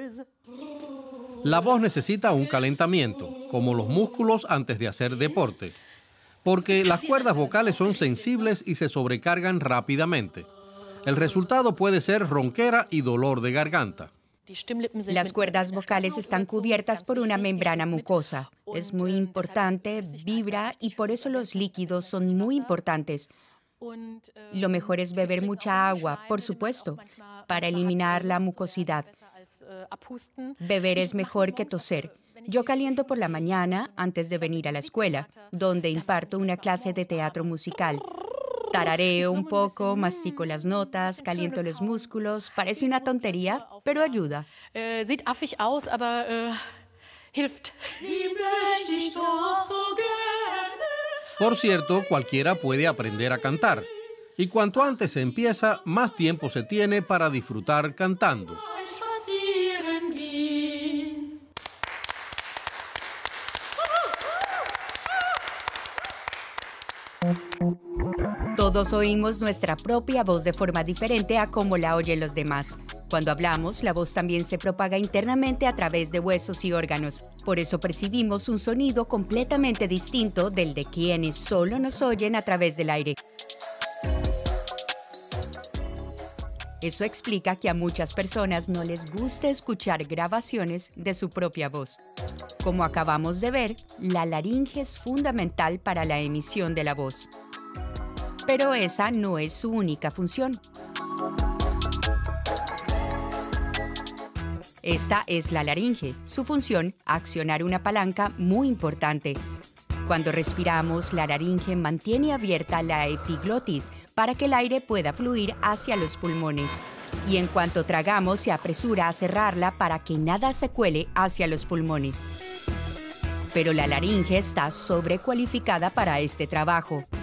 La voz necesita un calentamiento, como los músculos antes de hacer deporte, porque las cuerdas vocales son sensibles y se sobrecargan rápidamente. El resultado puede ser ronquera y dolor de garganta. Las cuerdas vocales están cubiertas por una membrana mucosa. Es muy importante, vibra y por eso los líquidos son muy importantes. Lo mejor es beber mucha agua, por supuesto, para eliminar la mucosidad. Beber es mejor que toser. Yo caliento por la mañana antes de venir a la escuela, donde imparto una clase de teatro musical. Tarareo un poco, mastico las notas, caliento los músculos. Parece una tontería, pero ayuda. Sieht affig aus, aber hilft. Por cierto, cualquiera puede aprender a cantar. Y cuanto antes se empieza, más tiempo se tiene para disfrutar cantando. Todos oímos nuestra propia voz de forma diferente a cómo la oyen los demás. Cuando hablamos, la voz también se propaga internamente a través de huesos y órganos. Por eso percibimos un sonido completamente distinto del de quienes solo nos oyen a través del aire. Eso explica que a muchas personas no les gusta escuchar grabaciones de su propia voz. Como acabamos de ver, la laringe es fundamental para la emisión de la voz. Pero esa no es su única función. Esta es la laringe. Su función, accionar una palanca muy importante. Cuando respiramos, la laringe mantiene abierta la epiglotis para que el aire pueda fluir hacia los pulmones. Y en cuanto tragamos, se apresura a cerrarla para que nada se cuele hacia los pulmones. Pero la laringe está sobrecualificada para este trabajo.